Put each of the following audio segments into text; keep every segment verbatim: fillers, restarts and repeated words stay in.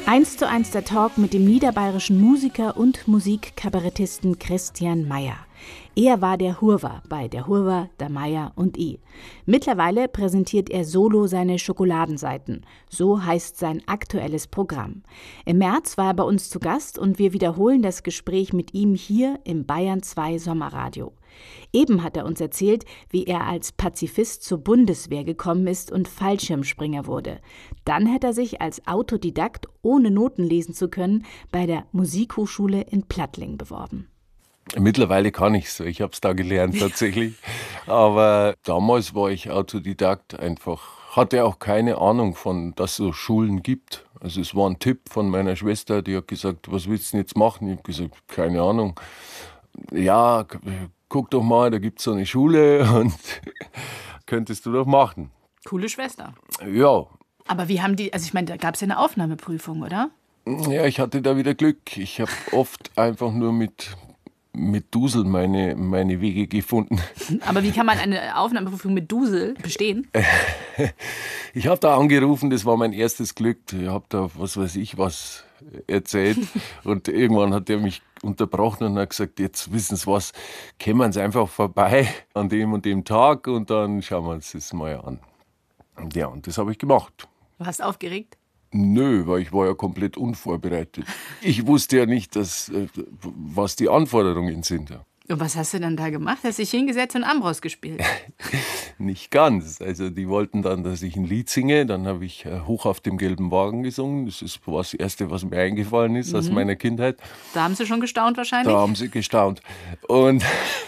Eins zu eins der Talk mit dem niederbayerischen Musiker und Musikkabarettisten Christian Meier. Er war der Hurwa bei der Hurwa, der Meier und I. Mittlerweile präsentiert er solo seine Schokoladenseiten. So heißt sein aktuelles Programm. Im März war er bei uns zu Gast und wir wiederholen das Gespräch mit ihm hier im Bayern zwei Sommerradio. Eben hat er uns erzählt, wie er als Pazifist zur Bundeswehr gekommen ist und Fallschirmspringer wurde. Dann hat er sich als Autodidakt, ohne Noten lesen zu können, bei der Musikhochschule in Plattling beworben. Mittlerweile kann ich es, ich habe es da gelernt tatsächlich. Aber damals war ich Autodidakt einfach, hatte auch keine Ahnung von, dass es so Schulen gibt. Also es war ein Tipp von meiner Schwester, die hat gesagt, was willst du denn jetzt machen? Ich habe gesagt, keine Ahnung. Ja, guck doch mal, da gibt es so eine Schule und könntest du doch machen. Coole Schwester. Ja. Aber wie haben die, also ich meine, da gab es ja eine Aufnahmeprüfung, oder? Ja, ich hatte da wieder Glück. Ich habe oft einfach nur mit... mit Dusel meine, meine Wege gefunden. Aber wie kann man eine Aufnahmeprüfung mit Dusel bestehen? Ich habe da angerufen, das war mein erstes Glück. Ich habe da, was weiß ich, was erzählt. Und irgendwann hat er mich unterbrochen und hat gesagt, jetzt wissen Sie was, kommen Sie einfach vorbei an dem und dem Tag und dann schauen wir uns das mal an. Und ja, und das habe ich gemacht. Du hast aufgeregt? Nö, weil ich war ja komplett unvorbereitet. Ich wusste ja nicht, dass, was die Anforderungen sind. Und was hast du dann da gemacht? Hast dich hingesetzt und Ambros gespielt? Nicht ganz. Also die wollten dann, dass ich ein Lied singe. Dann habe ich Hoch auf dem gelben Wagen gesungen. Das ist war das Erste, was mir eingefallen ist mhm. aus meiner Kindheit. Da haben sie schon gestaunt wahrscheinlich? Da haben sie gestaunt. Und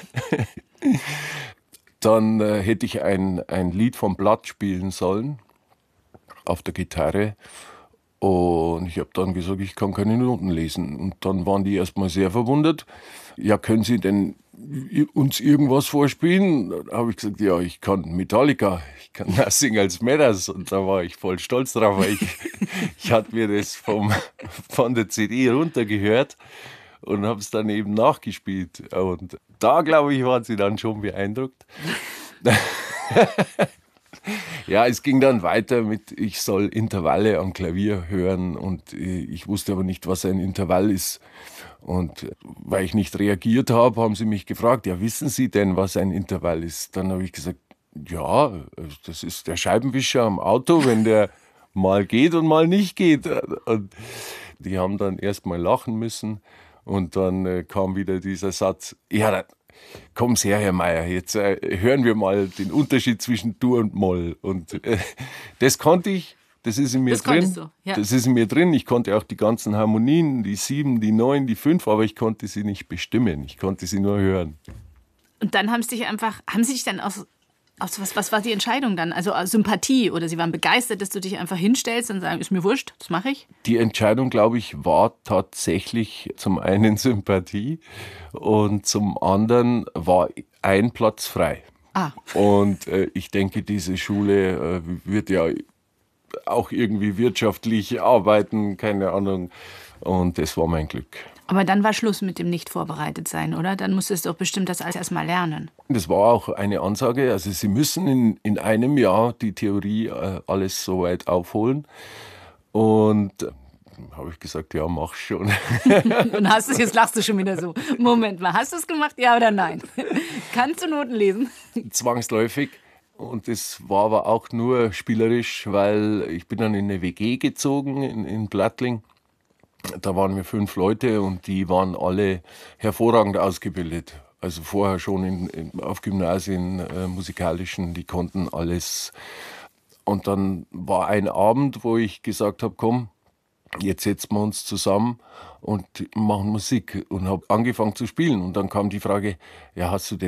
dann äh, hätte ich ein, ein Lied vom Blatt spielen sollen auf der Gitarre. Und ich habe dann gesagt, ich kann keine Noten lesen. Und dann waren die erstmal sehr verwundert. Ja, können Sie denn uns irgendwas vorspielen? Da habe ich gesagt, ja, ich kann Metallica, ich kann Nothing Else Matters. Und da war ich voll stolz drauf, weil ich, ich hatte mir das vom, von der C D runtergehört und habe es dann eben nachgespielt. Und da, glaube ich, waren sie dann schon beeindruckt. Ja, es ging dann weiter mit, ich soll Intervalle am Klavier hören und ich wusste aber nicht, was ein Intervall ist. Und weil ich nicht reagiert habe, haben sie mich gefragt, ja, wissen Sie denn, was ein Intervall ist? Dann habe ich gesagt, ja, das ist der Scheibenwischer am Auto, wenn der mal geht und mal nicht geht. Und die haben dann erst mal lachen müssen und dann kam wieder dieser Satz, ja, kommen Sie her, Herr Meier, jetzt äh, hören wir mal den Unterschied zwischen Dur und Moll. Und äh, das konnte ich, das ist in mir das drin. Du, ja. Das ist in mir drin. Ich konnte auch die ganzen Harmonien, die sieben, die neun, die fünf, aber ich konnte sie nicht bestimmen. Ich konnte sie nur hören. Und dann haben sie dich einfach, haben sie dich dann aus, aus was, was war die Entscheidung dann? Also aus Sympathie oder sie waren begeistert, dass du dich einfach hinstellst und sagen, ist mir wurscht, das mache ich? Die Entscheidung, glaube ich, war tatsächlich zum einen Sympathie und zum anderen war ein Platz frei. Ah. Und äh, ich denke, diese Schule äh, wird ja auch irgendwie wirtschaftlich arbeiten, keine Ahnung. Und das war mein Glück. Aber dann war Schluss mit dem Nicht-Vorbereitet-Sein, oder? Dann musstest du doch bestimmt das alles erstmal lernen. Das war auch eine Ansage. Also Sie müssen in, in einem Jahr die Theorie äh, alles soweit aufholen. Und äh, habe ich gesagt, ja, mach schon. Und hast du, jetzt lachst du schon wieder so. Moment mal, hast du es gemacht, ja oder nein? Kannst du Noten lesen? Zwangsläufig. Und das war aber auch nur spielerisch, weil ich bin dann in eine W G gezogen in, in Plattling. Da waren wir fünf Leute und die waren alle hervorragend ausgebildet. Also vorher schon in, in, auf Gymnasien, äh, musikalischen, die konnten alles. Und dann war ein Abend, wo ich gesagt habe, komm, jetzt setzen wir uns zusammen und machen Musik. Und habe angefangen zu spielen. Und dann kam die Frage, ja, hast du denn